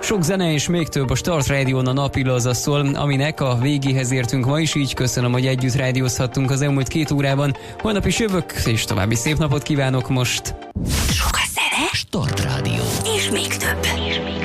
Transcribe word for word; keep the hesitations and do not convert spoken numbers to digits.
Sok zene és még több a Start Radio-n, a Napilazza szól, aminek a végéhez értünk ma is, így köszönöm, hogy együtt rádiózhattunk az elmúlt két órában. Holnap is jövök, és további szép napot kívánok most. Sok a zene, Start Radio. és még több. És még